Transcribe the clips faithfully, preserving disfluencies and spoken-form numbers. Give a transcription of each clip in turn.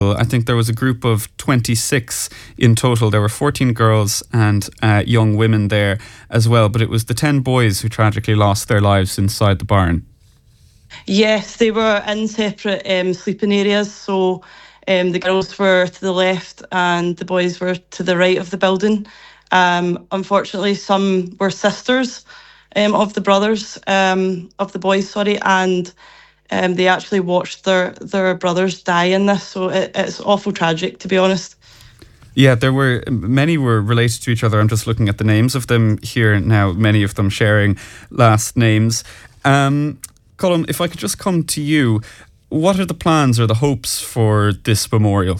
I think there was a group of twenty-six in total. There were fourteen girls and uh, young women there as well, but it was the ten boys who tragically lost their lives inside the barn. Yes, they were in separate um, sleeping areas, so um, the girls were to the left and the boys were to the right of the building. Um, unfortunately, some were sisters um, of the brothers, um, of the boys, sorry, and Um, they actually watched their, their brothers die in this, so it, it's awful tragic, to be honest. Yeah, there were many were related to each other. I'm just looking at the names of them here now, many of them sharing last names. Um, Colm, if I could just come to you, what are the plans or the hopes for this memorial?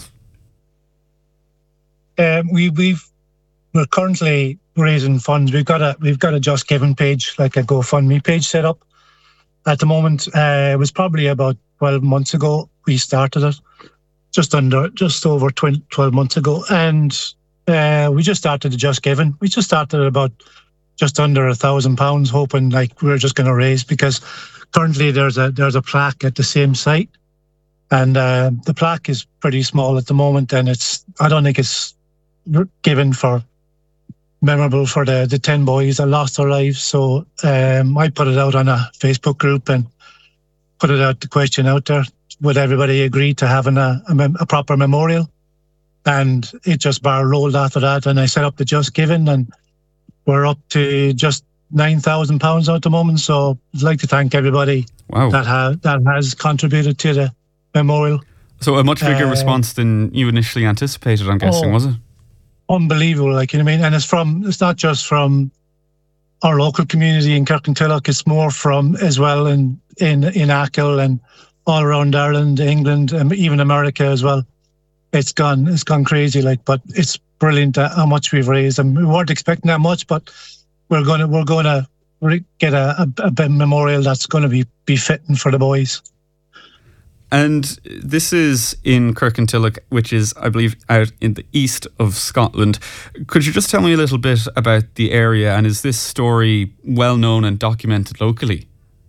Um, we, we've, we're currently raising funds. We've got a we've got a Just Giving page, like a GoFundMe page set up. At the moment, uh, it was probably about twelve months ago we started it, just under, just over twelve months ago, and uh, we just started the Just Giving. We just started about just under a thousand pounds, hoping like we were just going to raise, because currently there's a there's a plaque at the same site, and uh, the plaque is pretty small at the moment, and it's I don't think it's given for. memorable for the, the ten boys that lost their lives. So um, I put it out on a Facebook group and put it out, the question out there, would everybody agree to having a, a, a proper memorial? And it just bar rolled after that, and I set up the Just Giving, and we're up to just nine thousand pounds at the moment. So I'd like to thank everybody wow. that, ha- that has contributed to the memorial. So a much bigger uh, response than you initially anticipated, I'm guessing, oh, was it? Unbelievable, like, you know what I mean? And it's from, it's not just from our local community in Kirkintilloch, it's more from as well in, in, in Achill and all around Ireland, England, and even America as well. It's gone, it's gone crazy, like, but it's brilliant how much we've raised. And we weren't expecting that much, but we're going to, we're going to get a, a, a memorial that's going to be, be fitting for the boys. And this is in Kirkintilloch, which is, I believe, out in the east of Scotland. Could you just tell me a little bit about the area, and is this story well known and documented locally?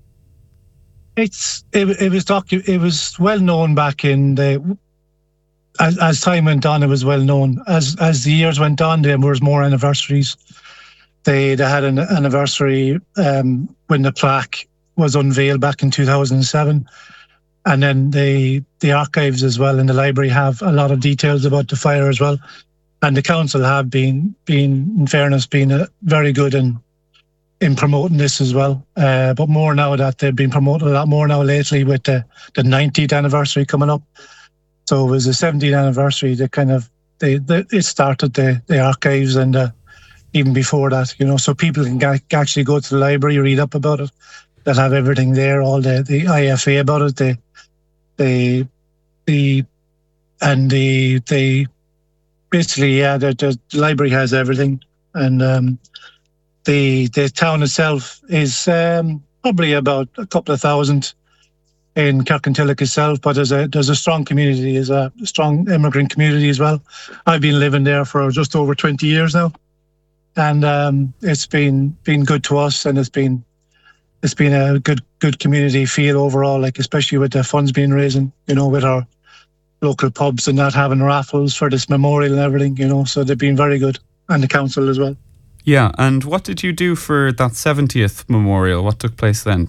It's it, it was docu- it was well known back in the as, as time went on. It was well known as as the years went on. There was more anniversaries. They they had an anniversary um, when the plaque was unveiled back in two thousand seven. And then the the archives as well in the library have a lot of details about the fire as well. And the council have been, been in fairness, been uh, very good in in promoting this as well. Uh, but more now that they've been promoted a lot more now lately with the, the ninetieth anniversary coming up. So it was the seventieth anniversary that kind of, they, they it started the, the archives and uh, even before that, you know, so people can ga- actually go to the library, read up about it. They'll have everything there, all the, the I F A about it, the The the and the the basically yeah the, the library has everything, and um, the the town itself is um, probably about a couple of thousand in Kirkintilloch itself, but there's a there's a strong community, there's a strong immigrant community as well. I've been living there for just over twenty years now, and um, it's been been good to us, and it's been. It's been a good good community feel overall, like especially with the funds being raising, you know, with our local pubs and not having raffles for this memorial and everything, you know, so they've been very good, and the council as well. Yeah, and what did you do for that seventieth memorial? What took place then?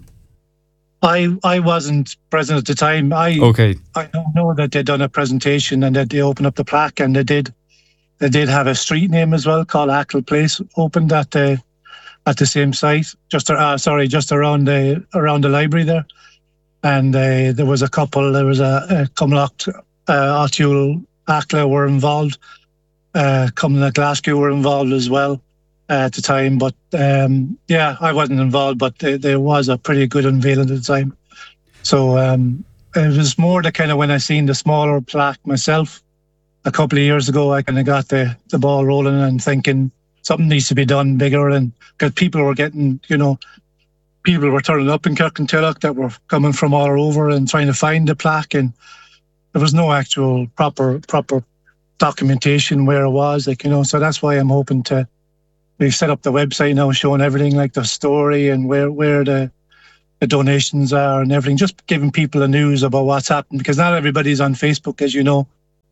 I I wasn't present at the time. I okay. I know that they'd done a presentation and that they opened up the plaque, and they did they did have a street name as well called Achill Place opened at the at the same site, just uh, sorry, just around the around the library there, and uh, there was a couple. There was a, a Cumlock, uh, Achill, Achill were involved. Uh, Cumlock, Glasgow were involved as well uh, at the time. But um, yeah, I wasn't involved, but there, there was a pretty good unveiling at the time. So um, it was more the kind of when I seen the smaller plaque myself a couple of years ago, I kind of got the the ball rolling and thinking. Something needs to be done bigger, and because people were getting, you know, people were turning up in Kirkintilloch that were coming from all over and trying to find the plaque, and there was no actual proper proper documentation where it was, like, you know. So that's why I'm hoping to. We've set up the website now, showing everything, like the story and where where the the donations are and everything, just giving people the news about what's happened, because not everybody's on Facebook, as you know.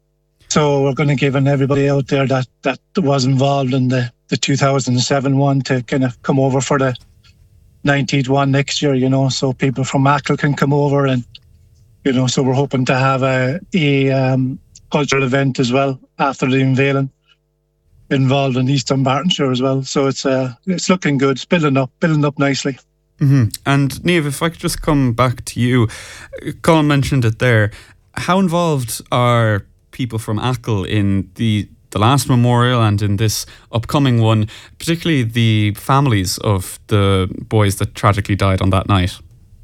So we're going to give everybody out there that, that was involved in the, the two thousand seven one to kind of come over for the ninetieth one next year, you know, so people from Achill can come over, and, you know, so we're hoping to have a, a um, cultural event as well after the unveiling involved in East Dunbartonshire as well. So it's uh, it's looking good. It's building up, building up nicely. Mm-hmm. And Niamh, if I could just come back to you, Colin mentioned it there. How involved are people from Achill in the the last memorial and in this upcoming one, particularly the families of the boys that tragically died on that night?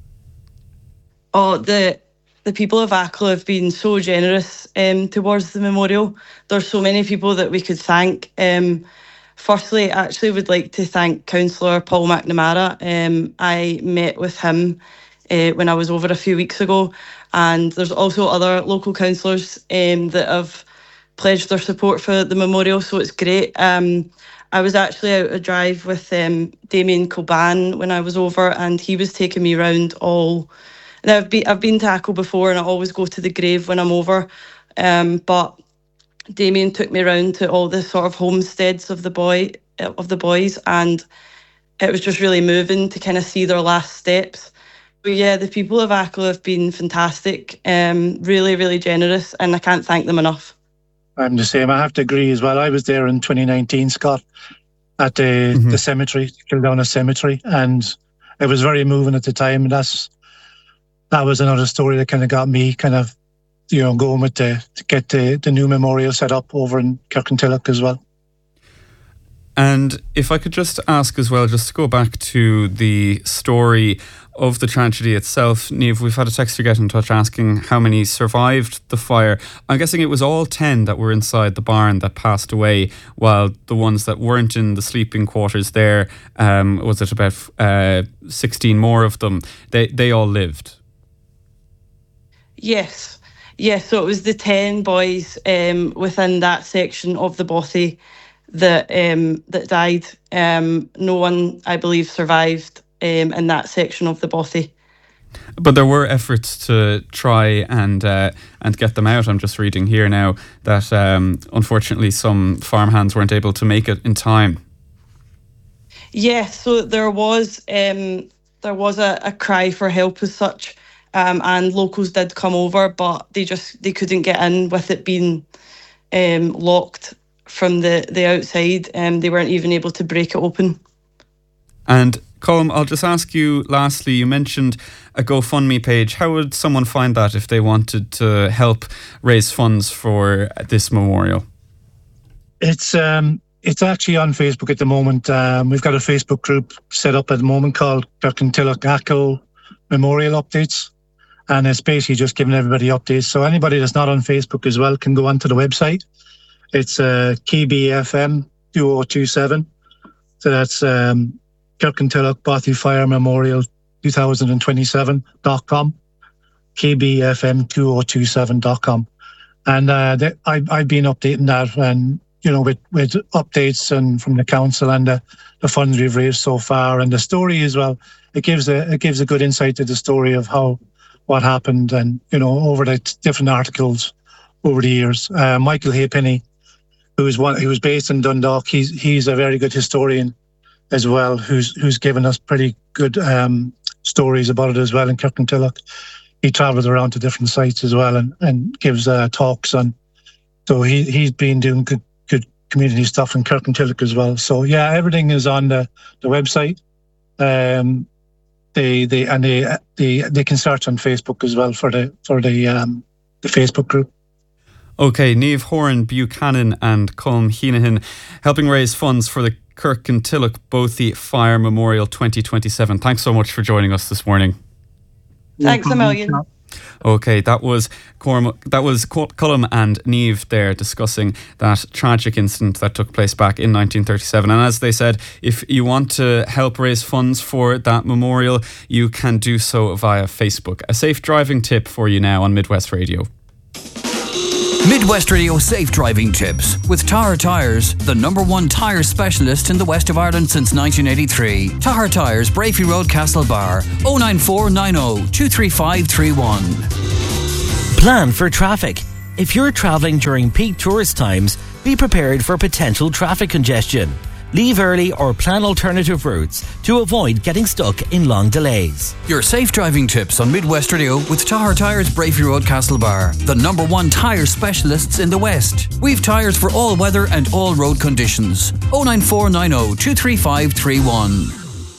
Oh, the the people of Achill have been so generous um, towards the memorial. There's so many people that we could thank. Um, firstly, I actually would like to thank Councillor Paul McNamara. Um, I met with him uh, when I was over a few weeks ago, and there's also other local councillors um, that have pledged their support for the memorial, so it's great. Um, I was actually out a drive with um, Damien Coban when I was over, and he was taking me around all. Now I've been I've been to Achill before, and I always go to the grave when I'm over. Um, but Damien took me around to all the sort of homesteads of the boy of the boys, and it was just really moving to kind of see their last steps. But yeah, the people of Achill have been fantastic, um, really, really generous, and I can't thank them enough. I'm the same. I have to agree as well. I was there in twenty nineteen, Scott, at the, mm-hmm. the cemetery, Kildowna Cemetery, and it was very moving at the time. And that's that was another story that kind of got me kind of, you know, going with the to get the, the new memorial set up over in Kirkintilloch as well. And if I could just ask as well, just to go back to the story of the tragedy itself, Niamh, we've had a texter get in touch asking how many survived the fire. I'm guessing it was all ten that were inside the barn that passed away, while the ones that weren't in the sleeping quarters there, um, was it about uh, sixteen more of them, they, they all lived? Yes. Yes, so it was the ten boys um, within that section of the bothy that um, that died. Um, no one, I believe, survived um, in that section of the bothy. But there were efforts to try and uh, and get them out. I'm just reading here now that um, unfortunately some farmhands weren't able to make it in time. Yes, so there was um, there was a, a cry for help as such, um, and locals did come over, but they just they couldn't get in with it being um, locked from the, the outside, and um, they weren't even able to break it open. And Colm, I'll just ask you lastly, you mentioned a GoFundMe page. How would someone find that if they wanted to help raise funds for this memorial? It's um, it's actually on Facebook at the moment. Um, we've got a Facebook group set up at the moment called Kirkintilloch Achill Memorial Updates, and it's basically just giving everybody updates. So anybody that's not on Facebook as well can go onto the website. It's uh, K B F M two oh two seven. So that's um, Kirkintilloch Bothy Fire Memorial twenty twenty-seven dot com. K B F M two oh two seven dot com. And uh, they, I, I've been updating that, and, you know, with, with updates and from the council and the, the funds we've raised so far, and the story as well. It gives a it gives a good insight to the story of how what happened, and, you know, over the different articles over the years. Uh, Michael Haypenny, who's one who was based in Dundalk, he's he's a very good historian as well, who's who's given us pretty good um, stories about it as well in Kirkintilloch. He travels around to different sites as well, and, and gives uh, talks on. So he he's been doing good good community stuff in Kirkintilloch as well. So yeah, everything is on the, the website. Um, they they and they they they can search on Facebook as well for the for the um, the Facebook group. Okay, Niamh Horan Buchanan and Colm Heenahan helping raise funds for the Kirkintilloch Bothy Fire Memorial twenty twenty-seven. Thanks so much for joining us this morning. Thanks a million. Okay, that was Corm- that was Colm and Niamh there discussing that tragic incident that took place back in nineteen thirty-seven. And as they said, if you want to help raise funds for that memorial, you can do so via Facebook. A safe driving tip for you now on Midwest Radio. Midwest Radio Safe Driving Tips with Tahar Tyres, the number one tyre specialist in the west of Ireland since nineteen eighty-three. Tahar Tyres, Brafey Road, Castlebar, oh nine four nine oh two three five three one. Plan for traffic. If you're travelling during peak tourist times, be prepared for potential traffic congestion. Leave early or plan alternative routes to avoid getting stuck in long delays. Your safe driving tips on Midwest Radio with Tahar Tyres, Braefi Road, Castlebar, the number one tyre specialists in the West. We've tyres for all weather and all road conditions. oh nine four nine oh two three five three one.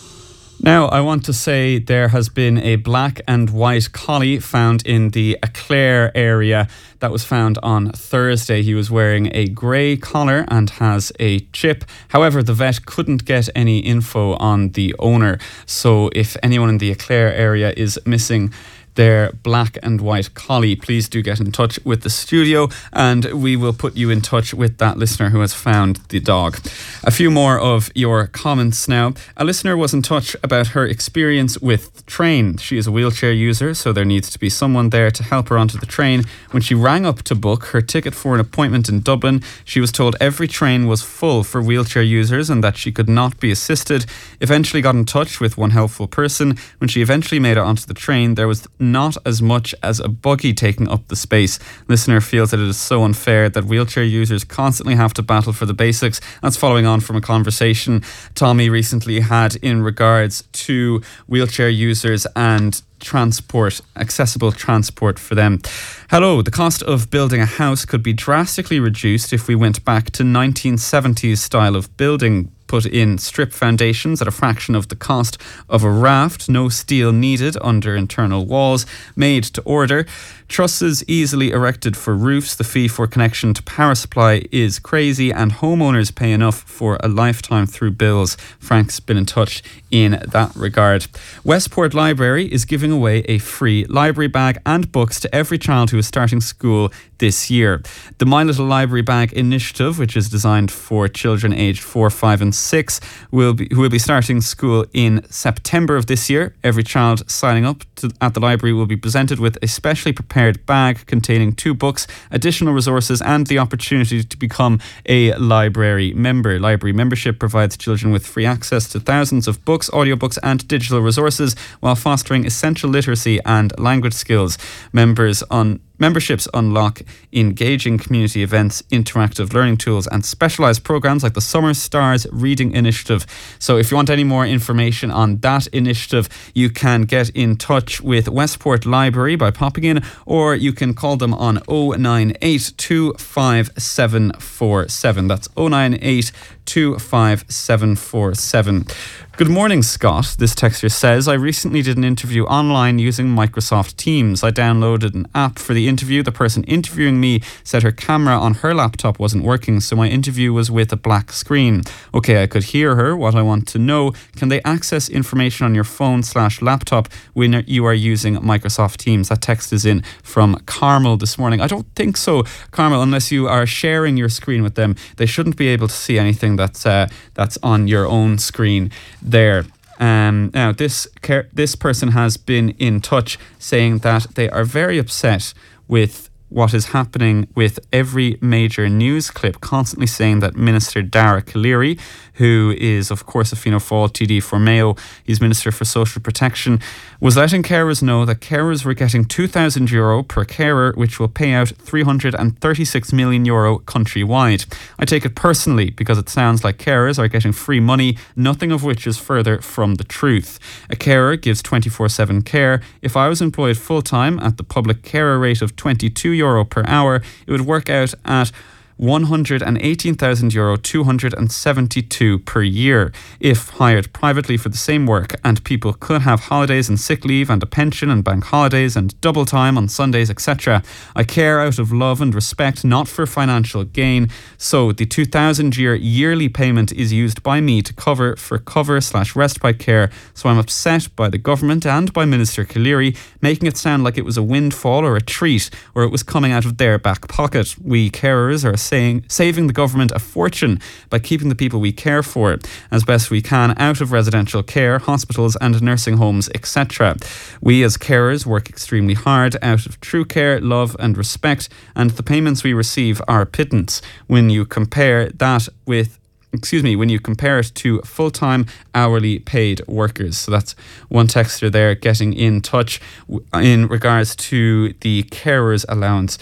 Now, I want to say there has been a black and white collie found in the Eclair area. That was found on Thursday. He was wearing a grey collar and has a chip. However, the vet couldn't get any info on the owner. So if anyone in the Eclair area is missing their black and white collie, please do get in touch with the studio and we will put you in touch with that listener who has found the dog. A few more of your comments now. A listener was in touch about her experience with the train. She is a wheelchair user, so there needs to be someone there to help her onto the train. When she rang up to book her ticket for an appointment in Dublin, she was told every train was full for wheelchair users and that she could not be assisted. Eventually got in touch with one helpful person. When she eventually made it onto the train, there was not as much as a buggy taking up the space. Listener feels that it is so unfair that wheelchair users constantly have to battle for the basics. That's following on from a conversation Tommy recently had in regards to wheelchair users and transport, accessible transport for them. Hello, the cost of building a house could be drastically reduced if we went back to nineteen seventies style of building. Put in strip foundations at a fraction of the cost of a raft, no steel needed under internal walls, made to order. Trusses easily erected for roofs. The fee for connection to power supply is crazy and homeowners pay enough for a lifetime through bills. Frank's been in touch in that regard. Westport Library is giving away a free library bag and books to every child who is starting school this year. The My Little Library Bag initiative, which is designed for children aged four, five and six, will be, who will be starting school in September of this year. Every child signing up to, at the library will be presented with a specially prepared bag containing two books, additional resources and the opportunity to become a library member. Library membership provides children with free access to thousands of books, audiobooks and digital resources while fostering essential literacy and language skills. Members on Memberships unlock engaging community events, interactive learning tools and specialised programmes like the Summer Stars Reading Initiative. So if you want any more information on that initiative, you can get in touch with Westport Library by popping in, or you can call them on oh nine eight two five seven four seven. That's oh nine eight two five seven four seven. Good morning, Scott. This texter says, I recently did an interview online using Microsoft Teams. I downloaded an app for the interview. The person interviewing me said her camera on her laptop wasn't working, so my interview was with a black screen. Okay, I could hear her. What I want to know, can they access information on your phone slash laptop when you are using Microsoft Teams? That text is in from Carmel this morning. I don't think so, Carmel, unless you are sharing your screen with them. They shouldn't be able to see anything that's uh, that's on your own screen there. Um, now, this car- this person has been in touch saying that they are very upset with what is happening with every major news clip constantly saying that Minister Dara Calleary, who is of course a Fianna Fáil T D for Mayo, he's Minister for Social Protection, was letting carers know that carers were getting two thousand euro per carer, which will pay out three hundred thirty-six million euro countrywide. I take it personally because it sounds like carers are getting free money, nothing of which is further from the truth. A carer gives twenty-four seven care. If I was employed full-time at the public carer rate of twenty-two euro per hour, it would work out at one hundred eighteen thousand euro two hundred seventy-two per year. If hired privately for the same work, and people could have holidays and sick leave and a pension and bank holidays and double time on Sundays, et cetera. I care out of love and respect, not for financial gain. So the two thousand year yearly payment is used by me to cover for cover slash respite care. So I'm upset by the government and by Minister Calleary, making it sound like it was a windfall or a treat, or it was coming out of their back pocket. We carers are saying saving the government a fortune by keeping the people we care for as best we can out of residential care, hospitals and nursing homes, et cetera. We as carers work extremely hard out of true care, love and respect, and the payments we receive are pittance when you compare that with Excuse me, when you compare it to full-time hourly paid workers. So that's one texter there getting in touch in regards to the carers allowance.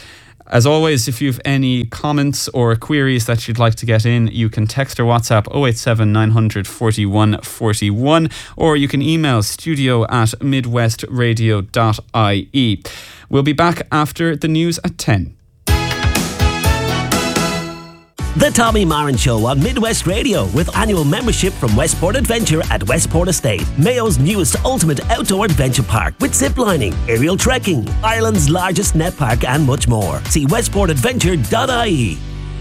As always, if you have any comments or queries that you'd like to get in, you can text or WhatsApp oh eight seven, nine hundred, forty-one, forty-one, or you can email studio at midwestradio dot I E. We'll be back after the news at ten. The Tommy Marin Show on Midwest Radio, with annual membership from Westport Adventure at Westport Estate, Mayo's newest ultimate outdoor adventure park, with ziplining, aerial trekking, Ireland's largest net park, and much more. See westport adventure dot I E.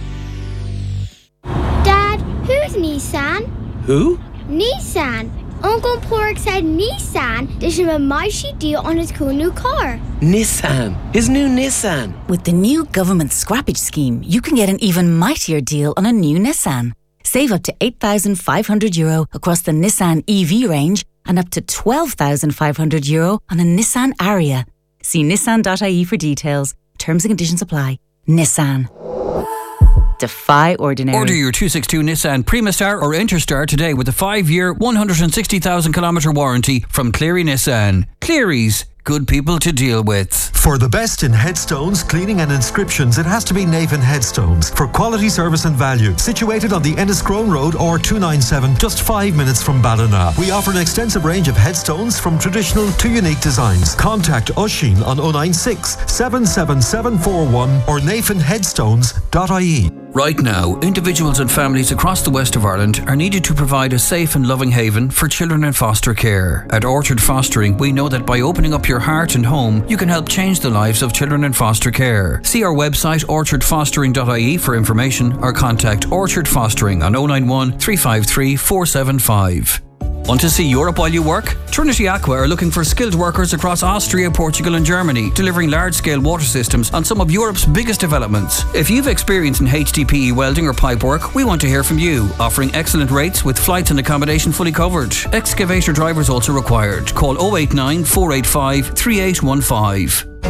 Dad, who's Nissan? Who? Nissan. Uncle Pork said Nissan did him a mighty deal on his cool new car. Nissan. His new Nissan. With the new government scrappage scheme, you can get an even mightier deal on a new Nissan. Save up to eight thousand five hundred euro across the Nissan E V range and up to twelve thousand five hundred euro on a Nissan Ariya. See nissan dot I E for details. Terms and conditions apply. Nissan. Defy ordinary. Order your two sixty-two Nissan Primastar or Interstar today with a five-year, one hundred sixty thousand kilometre warranty from Cleary Nissan. Cleary's, good people to deal with. For the best in headstones, cleaning and inscriptions, it has to be Navan Headstones. For quality service and value, situated on the Enniscrone Road or two ninety-seven, just five minutes from Ballina. We offer an extensive range of headstones from traditional to unique designs. Contact Oisin on oh nine six, seven seven seven four one or navan headstones dot I E. Right now, individuals and families across the west of Ireland are needed to provide a safe and loving haven for children in foster care. At Orchard Fostering, we know that by opening up your heart and home, you can help change the lives of children in foster care. See our website orchard fostering dot I E for information, or contact Orchard Fostering on oh nine one, three five three, four seven five. Want to see Europe while you work? Trinity Aqua are looking for skilled workers across Austria, Portugal and Germany, delivering large-scale water systems on some of Europe's biggest developments. If you've experience in H D P E welding or pipe work, we want to hear from you, offering excellent rates with flights and accommodation fully covered. Excavator drivers also required. Call oh eight nine, four eight five, three eight one five.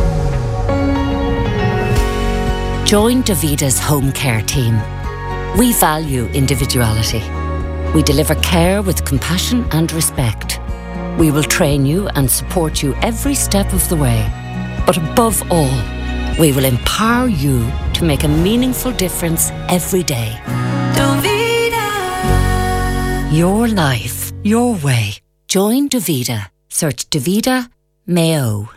Join Davida's home care team. We value individuality. We deliver care with compassion and respect. We will train you and support you every step of the way. But above all, we will empower you to make a meaningful difference every day. Davida. Your life, your way. Join Davida. Search Davida Mayo.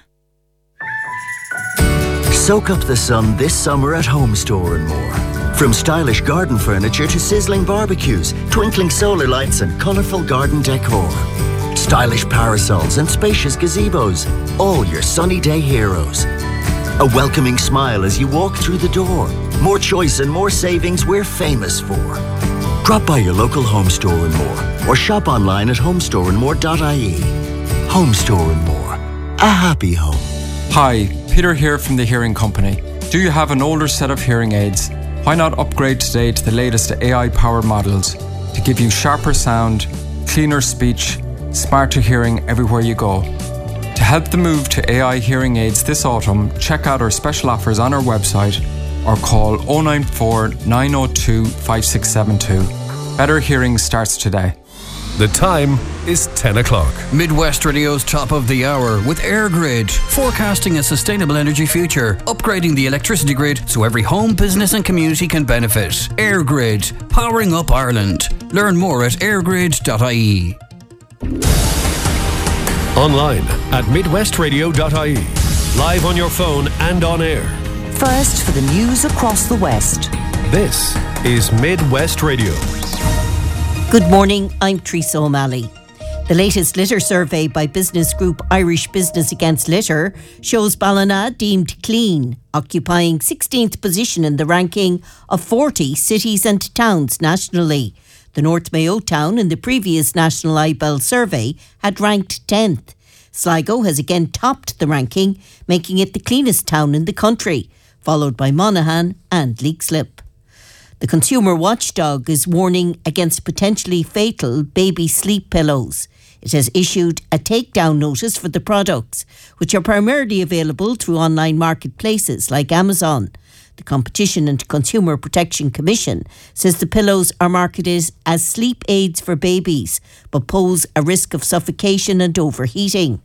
Soak up the sun this summer at Home Store and More. From stylish garden furniture to sizzling barbecues, twinkling solar lights and colourful garden decor. Stylish parasols and spacious gazebos, all your sunny day heroes. A welcoming smile as you walk through the door. More choice and more savings we're famous for. Drop by your local Home Store and More, or shop online at home store and more dot I E. Home Store and More. A happy home. Hi, Peter here from the Hearing Company. Do you have an older set of hearing aids? Why not upgrade today to the latest A I-powered models to give you sharper sound, cleaner speech, smarter hearing everywhere you go? To help the move to A I hearing aids this autumn, check out our special offers on our website or call oh nine four, nine oh two, five six seven two. Better hearing starts today. The time is ten o'clock. Midwest Radio's top of the hour with EirGrid, forecasting a sustainable energy future, upgrading the electricity grid so every home, business and community can benefit. EirGrid, powering up Ireland. Learn more at air grid dot I E. Online at midwest radio dot I E. Live on your phone and on air. First for the news across the West. This is Midwest Radio. Good morning, I'm Teresa O'Malley. The latest litter survey by business group Irish Business Against Litter shows Ballina deemed clean, occupying sixteenth position in the ranking of forty cities and towns nationally. The North Mayo town in the previous National I B E L survey had ranked tenth. Sligo has again topped the ranking, making it the cleanest town in the country, followed by Monaghan and Leixlip. The consumer watchdog is warning against potentially fatal baby sleep pillows. It has issued a takedown notice for the products, which are primarily available through online marketplaces like Amazon. The Competition and Consumer Protection Commission says the pillows are marketed as sleep aids for babies, but pose a risk of suffocation and overheating.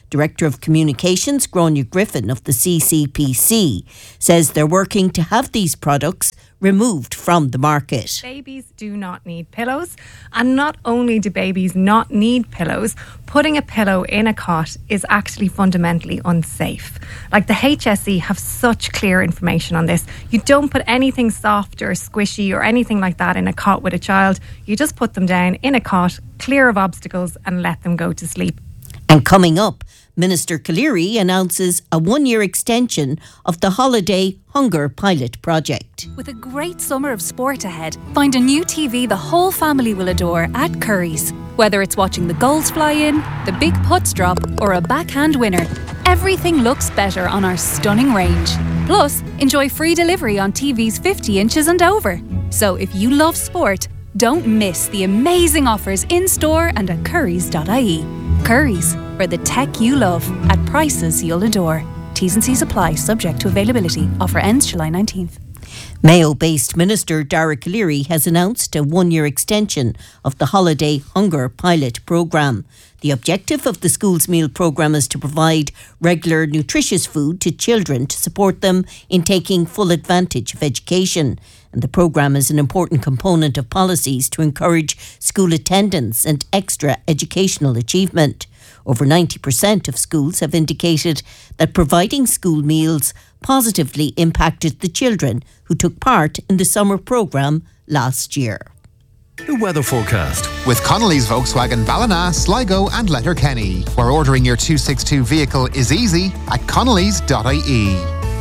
Director of Communications, Gráinne Griffin of the C C P C, says they're working to have these products removed from the market. Babies do not need pillows, and not only do babies not need pillows, putting a pillow in a cot is actually fundamentally unsafe. Like the H S E have such clear information on this. You don't put anything soft or squishy or anything like that in a cot with a child. You just put them down in a cot, clear of obstacles, and let them go to sleep. And coming up, Minister Calleary announces a one-year extension of the Holiday Hunger Pilot Project. With a great summer of sport ahead, find a new T V the whole family will adore at Curry's. Whether it's watching the goals fly in, the big putts drop, or a backhand winner, everything looks better on our stunning range. Plus, enjoy free delivery on T Vs fifty inches and over. So if you love sport, don't miss the amazing offers in-store and at currys dot I E. Curry's, for the tech you love at prices you'll adore. T's and C's apply, subject to availability. Offer ends July nineteenth. Mayo-based Minister Dara Calleary has announced a one-year extension of the Holiday Hunger Pilot Programme. The objective of the school's meal programme is to provide regular nutritious food to children to support them in taking full advantage of education. And the programme is an important component of policies to encourage school attendance and extra educational achievement. Over ninety percent of schools have indicated that providing school meals positively impacted the children who took part in the summer programme last year. The weather forecast. With Connolly's Volkswagen Ballina, Sligo and Letterkenny, where ordering your two sixty-two vehicle is easy at connellys dot I E.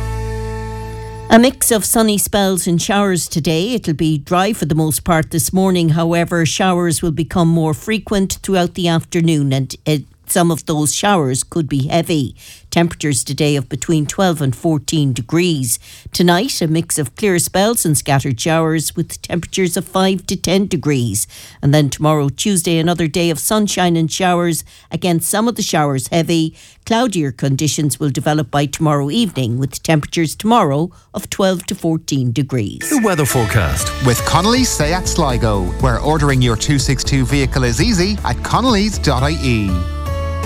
A mix of sunny spells and showers today. It'll be dry for the most part this morning. However, showers will become more frequent throughout the afternoon, and it some of those showers could be heavy. Temperatures today of between twelve and fourteen degrees. Tonight, a mix of clear spells and scattered showers with temperatures of five to ten degrees. And then tomorrow, Tuesday, another day of sunshine and showers. Again, some of the showers heavy. Cloudier conditions will develop by tomorrow evening with temperatures tomorrow of twelve to fourteen degrees. The weather forecast. With Connolly's Seat Sligo, where ordering your two sixty-two vehicle is easy at connellys dot I E.